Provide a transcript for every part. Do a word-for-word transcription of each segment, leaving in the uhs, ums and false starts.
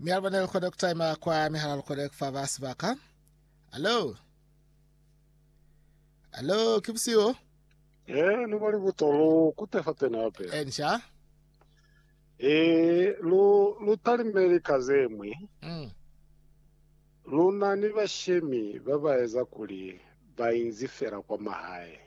Miarbanel kodok time kwa mihalal kodok favas vaka. Hello. Hello, kipsio. Eh, ni wali butolo kutefate na pe. Ensha. Eh, lu lu talimeri kazemwe. Mm. Luna ni bashemi babaeza kuli bayinzifera kwa mahaye.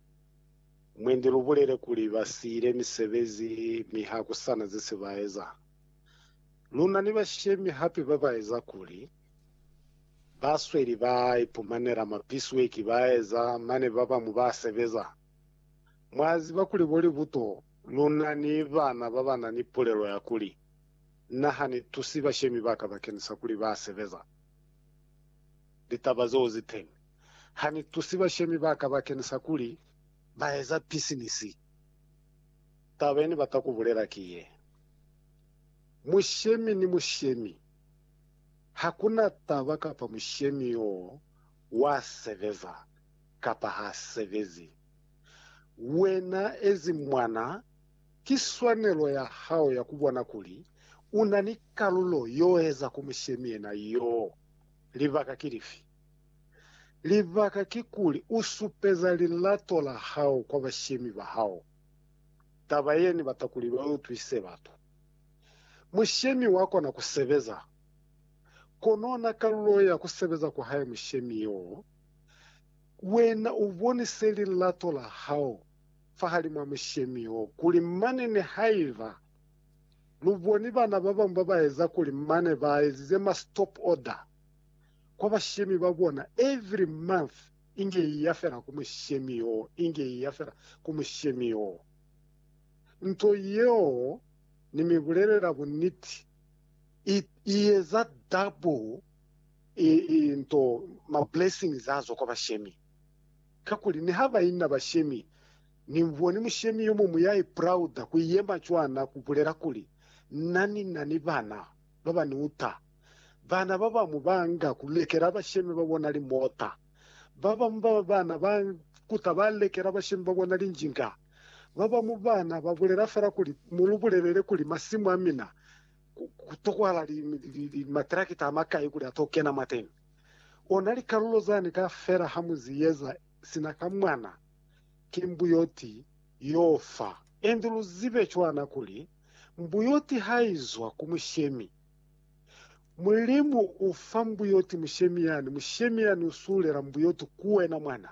Mwende lubulere kuli basire misebezi mihaku sana zise baeza. Luna ni bashemi happy babaeza kuli. Basweri bai pumanera mapiswe kibaeza mane baba mubasebeza. Mwazi bakuli boli buto luna ni bana babana ni polero ya kuli. Nahani tusiba shemi baka bakenisa kuli basebeza. Litabazo ziteng. Hani tusiba shemi baka bakenisa kuli baeza pisinisi. Tabeni batakubulera kiye. Mushemi ni mushemi. Hakuna tabaka pa mushemi yo wa seveza kapa ha sevezi. Wena ezi mwana kiswanelo ya hao ya kubwana kuli unani kalulo yoeza kumushemie na yo livaka kirifi livaka kikuli usupeza lilato la hao kwa bashemi ba hao tabayeni batakuli ba utwise bato mushemi wako na kusebeza konona kalulo ya kusebeza kwa hayo mushemi yo wena uboni seli lato la hao fahali mwa mushemi yo kuli manene haiva luboni bana baba mbaba eza kuli mane baezize ma stop order kwa bashemi babona every month inge yafera kumushemi yo inge yafera kumushemi yo nto yo nimibulera buniti ieza double into ma blessings azo kwa bashemi kakuli ni haba ina bashemi ni mvoni mushemi yomo muyayi proud kuyema chwana kupulera kuli nani nani bana baba ni uta bana baba mubanga kulekera bashemi babona ali mota baba mbaba bana ba kutabalekera bashemi babona ali njinga baba mubana babulera fera kuli mulubulere kuli masimu amina kutokwala li, li, li matrakita amakai kuli atokena mateni onali kalulo zani ka fera hamuzi yeza sinakamwana kimbuyoti yofa endulu zibe chwana kuli mbuyoti haizwa kumushemi mulimu ufa mbuyoti mushemi yani mushemi yani usulera mbuyoti kuwe na mwana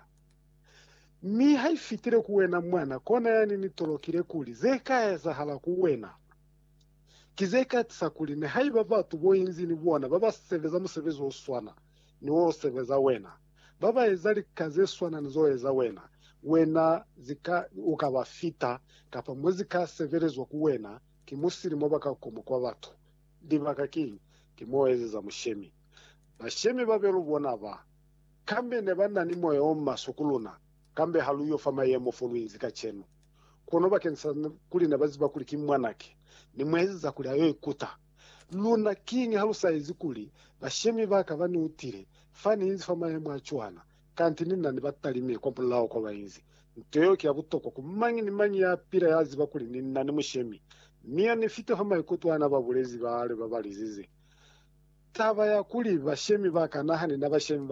mi haifitire kuwe na mwana kona yani nitolokire kuli zeka eza hala kuwena kizeka tsakuli ne haiba batu boyinzi ni bwana baba seveza museveza oswana ni wo seveza wena baba ezali kaze swana nizo eza wena wena zika ukabafita kapa mwezi ka severezwa kuwena kimusiri mobaka komo kwa watu divaka ki kimoezi za mushemi bashemi babelu bona ba kambe ne bana ni moyo omma sukuluna kambe haluyo fama yemo foluinzi ka chenu kono bakensa kuli na baziba kuli kimwanake ni mwezi za kuli ayo ikuta luna kingi halusa izikuli bashemi baka bani utire fani inzi fama yemo achwana kanti nina ni batalime kwa mpulao kwa bainzi ntoyo kia butoko kumangi ni manyi ya pira ya ziba kuli nina ni mushemi miya ni fito hama ikutu wana babulezi baale babalizizi taba ya kuli bashemi baka nahani na bashemi